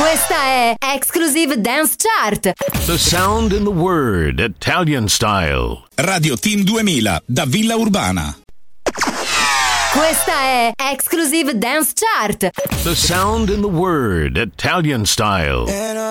Questa è Exclusive Dance Chart. The sound in the word, Italian style. Radio Team 2000 da Villa Urbana. Questa è Exclusive Dance Chart. The sound in the word, Italian style.